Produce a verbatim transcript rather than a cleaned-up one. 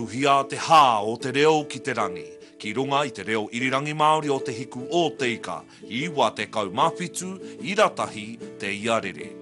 tuhia te hā o te reo ki te rangi. Ki runga i te reo irirangi Māori o te hiku o te ika. I wā te kau mawhitu, i ratahi te iarere.